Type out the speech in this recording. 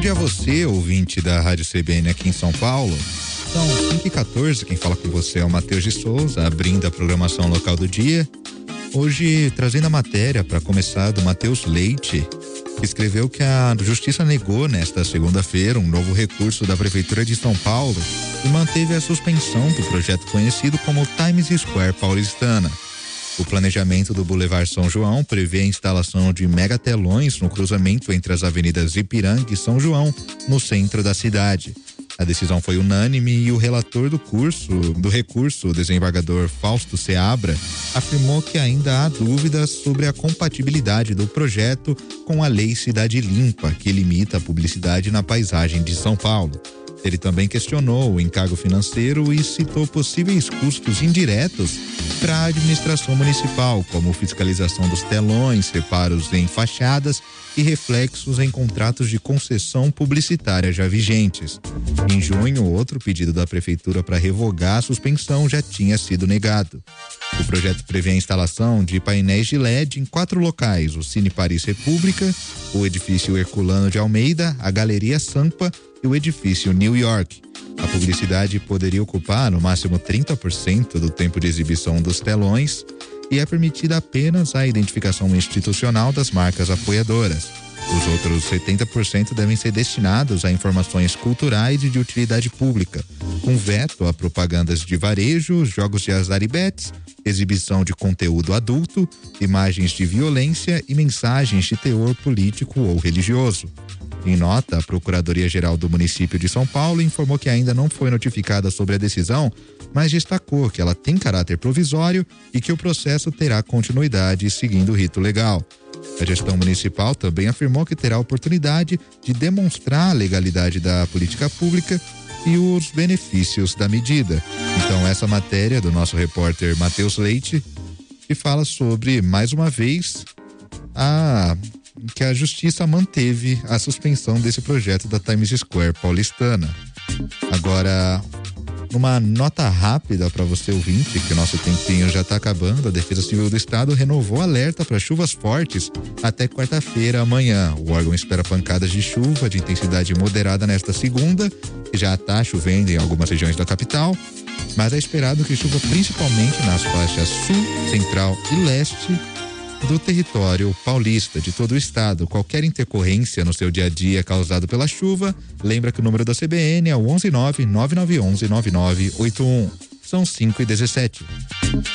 dia a você, ouvinte da Rádio CBN aqui em São Paulo. São 5h14, quem fala com você é o Matheus de Souza, abrindo a programação local do dia. Hoje, trazendo a matéria para começar do Matheus Leite, que escreveu que a Justiça negou nesta segunda-feira um novo recurso da Prefeitura de São Paulo e manteve a suspensão do projeto conhecido como Times Square paulistana. O planejamento do Boulevard São João prevê a instalação de megatelões no cruzamento entre as avenidas Ipiranga e São João, no centro da cidade. A decisão foi unânime e o relator do recurso, o desembargador Fausto Seabra, afirmou que ainda há dúvidas sobre a compatibilidade do projeto com a Lei Cidade Limpa, que limita a publicidade na paisagem de São Paulo. Ele também questionou o encargo financeiro e citou possíveis custos indiretos para a administração municipal, como fiscalização dos telões, reparos em fachadas e reflexos em contratos de concessão publicitária já vigentes. Em junho, outro pedido da prefeitura para revogar a suspensão já tinha sido negado. O projeto prevê a instalação de painéis de LED em 4 locais: o Cine Paris República, o edifício Herculano de Almeida, a Galeria Sampa e o edifício New York. A publicidade poderia ocupar no máximo 30% do tempo de exibição dos telões e é permitida apenas a identificação institucional das marcas apoiadoras. Os outros 70% devem ser destinados a informações culturais e de utilidade pública, com veto a propagandas de varejo, jogos de azar e bets, exibição de conteúdo adulto, imagens de violência e mensagens de teor político ou religioso. Em nota, a Procuradoria-Geral do município de São Paulo informou que ainda não foi notificada sobre a decisão, mas destacou que ela tem caráter provisório e que o processo terá continuidade seguindo o rito legal. A gestão municipal também afirmou que terá a oportunidade de demonstrar a legalidade da política pública e os benefícios da medida. Então, essa matéria do nosso repórter Matheus Leite, que fala sobre, mais uma vez, que a Justiça manteve a suspensão desse projeto da Times Square paulistana. Agora, numa nota rápida para você ouvinte, que o nosso tempinho já está acabando, a Defesa Civil do Estado renovou alerta para chuvas fortes até quarta-feira amanhã. O órgão espera pancadas de chuva de intensidade moderada nesta segunda, que já está chovendo em algumas regiões da capital, mas é esperado que chova principalmente nas faixas sul, central e leste do território paulista, de todo o estado. Qualquer intercorrência no seu dia a dia causado pela chuva, lembra que o número da CBN é o 119-9911-9981. São 5h17.